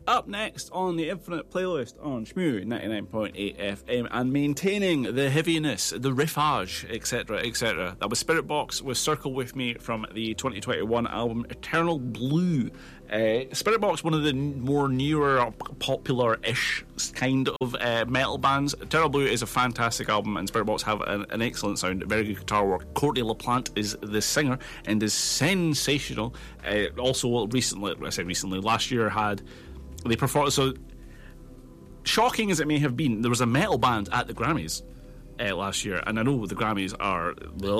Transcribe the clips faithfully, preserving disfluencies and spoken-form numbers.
Up next on the Infinite Playlist on Shmoo ninety-nine point eight F M, and maintaining the heaviness, the riffage, et cetera, et cetera. That was Spirit Box with Circle With Me from the twenty twenty-one album Eternal Blue. Uh, Spirit Box, one of the more newer, popular-ish kind of uh, metal bands. Eternal Blue is a fantastic album, and Spirit Box have an, an excellent sound, very good guitar work. Courtney LaPlante is the singer and is sensational. Uh, also, recently, I say recently, last year had they performed. So shocking as it may have been, there was a metal band at the Grammys uh, last year, and I know the Grammys are,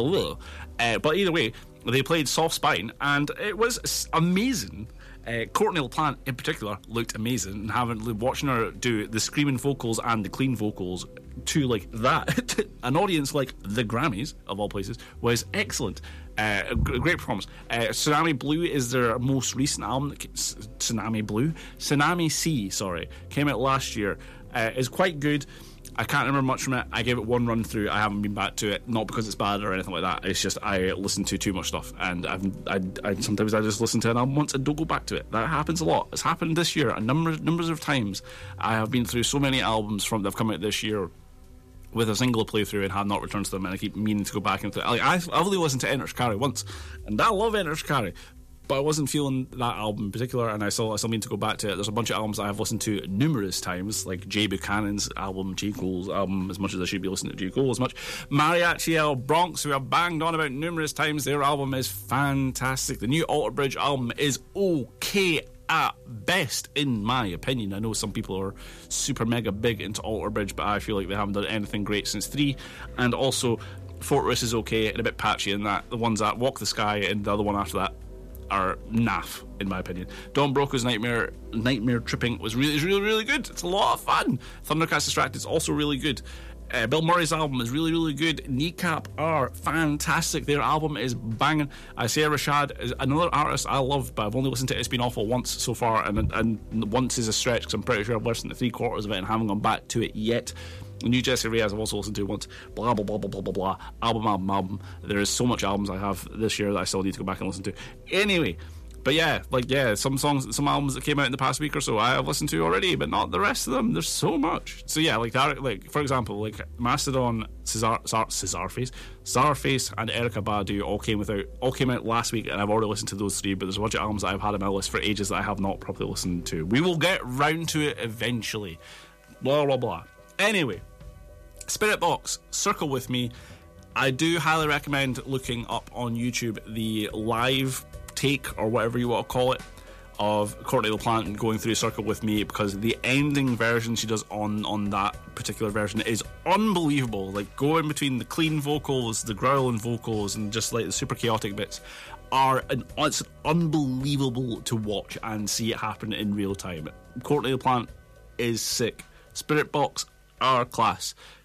uh, but either way, they played Soft Spine, and it was amazing. Uh, Courtney LaPlante in particular looked amazing, and having watching her do the screaming vocals and the clean vocals to like that, an audience like the Grammys of all places, was excellent. Uh, a great performance. Uh, Tsunami Blue is their most recent album. Tsunami Blue, Tsunami Sea, sorry, came out last year. Uh, is quite good. I can't remember much from it. I gave it one run through. I haven't been back to it, not because it's bad or anything like that. It's just I listen to too much stuff, and I've, I, I sometimes I just listen to an album once and don't go back to it. That happens a lot. It's happened this year a number numbers of times. I have been through so many albums from that have come out this year with a single playthrough and have not returned to them, and I keep meaning to go back into it. Like, I've, I've only listened to Enter Shikari once, and I love Enter Shikari, but I wasn't feeling that album in particular, and I still, I still mean to go back to it. There's a bunch of albums I have listened to numerous times, like Jay Buchanan's album, J. Cole's album, as much as I should be listening to J. Cole as much. Mariachi El Bronx, who I've banged on about numerous times, their album is fantastic. The new Alter Bridge album is okay at best, in my opinion. I know some people are super mega big into Alter Bridge, but I feel like they haven't done anything great since three. And also, Fortress is okay and a bit patchy in that. The ones that Walk the Sky and the other one after that are naff, in my opinion. Don Broco's Nightmare Nightmare Tripping was really, really, really good. It's a lot of fun. Thundercats Distracted is also really good. Uh, Bill Murray's album is really, really good. Kneecap are fantastic. Their album is banging. Isaiah Rashad is another artist I love, but I've only listened to It's Been Awful once so far, and and once is a stretch because I'm pretty sure I've listened to three quarters of it and haven't gone back to it yet. The new Jesse Reyes I've also listened to once. Blah, blah, blah, blah, blah, blah, blah. Album, album, album. There is so much albums I have this year that I still need to go back and listen to. Anyway, but yeah, like, yeah, some songs, some albums that came out in the past week or so I have listened to already, but not the rest of them. There's so much. So yeah, like, that, like for example, like Mastodon, Cesar, Cesarface, Czarface, and Erykah Badu all came without, all came out last week, and I've already listened to those three. But there's a bunch of albums that I've had on my list for ages that I have not properly listened to. We will get round to it eventually. Blah blah blah. Anyway, Spirit Box, Circle With Me. I do highly recommend looking up on YouTube the live take, or whatever you want to call it, of Courtney LaPlante going through Circle With Me, because the ending version she does on on that particular version is unbelievable. Like, going between the clean vocals, the growling vocals, and just like the super chaotic bits are an, it's unbelievable to watch and see it happen in real time. Courtney LaPlante is sick. Spirit Box are class.